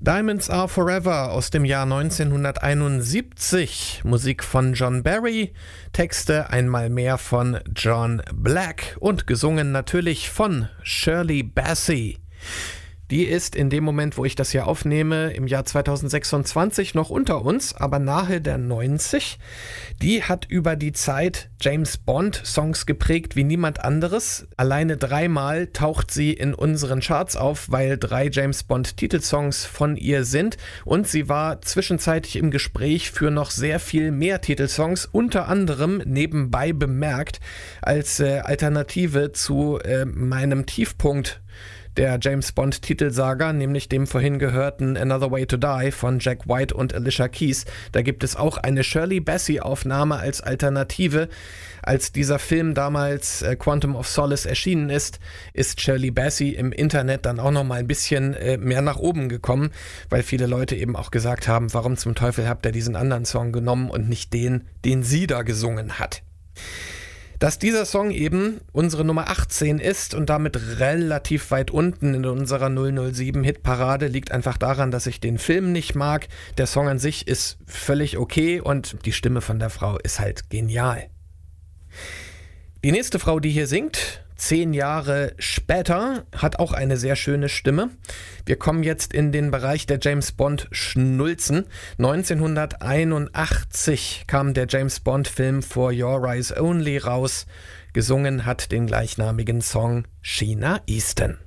Diamonds Are Forever aus dem Jahr 1971, Musik von John Barry, Texte einmal mehr von John Black und gesungen natürlich von Shirley Bassey. Die ist in dem Moment, wo ich das hier aufnehme, im Jahr 2026 noch unter uns, aber nahe der 90. Die hat über die Zeit James Bond Songs geprägt wie niemand anderes. Alleine 3-mal taucht sie in unseren Charts auf, weil 3 James Bond Titelsongs von ihr sind. Und sie war zwischenzeitlich im Gespräch für noch sehr viel mehr Titelsongs, unter anderem nebenbei bemerkt als Alternative zu meinem Tiefpunkt der James Bond Titelsaga, nämlich dem vorhin gehörten Another Way to Die von Jack White und Alicia Keys. Da gibt es auch eine Shirley Bassey Aufnahme als Alternative. Als dieser Film damals Quantum of Solace erschienen ist Shirley Bassey im Internet dann auch noch mal ein bisschen mehr nach oben gekommen, weil viele Leute eben auch gesagt haben, warum zum Teufel habt ihr diesen anderen Song genommen und nicht den sie da gesungen hat. Dass dieser Song eben unsere Nummer 18 ist und damit relativ weit unten in unserer 007-Hitparade, liegt einfach daran, dass ich den Film nicht mag. Der Song an sich ist völlig okay und die Stimme von der Frau ist halt genial. Die nächste Frau, die hier singt, 10 Jahre später, hat auch eine sehr schöne Stimme. Wir kommen jetzt in den Bereich der James Bond Schnulzen. 1981 kam der James Bond Film For Your Eyes Only raus. Gesungen hat den gleichnamigen Song Sheena Easton.